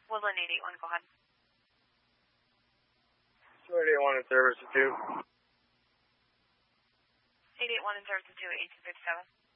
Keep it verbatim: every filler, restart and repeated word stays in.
Woodland eight eight one, go ahead. eight eight one in service to two. eight eight one in service to two, eighteen fifty-seven.